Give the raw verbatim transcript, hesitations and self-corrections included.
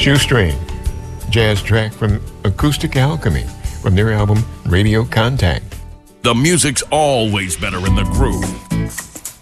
Shoestring, jazz track from Acoustic Alchemy from their album Radio Contact. The music's always better in the groove.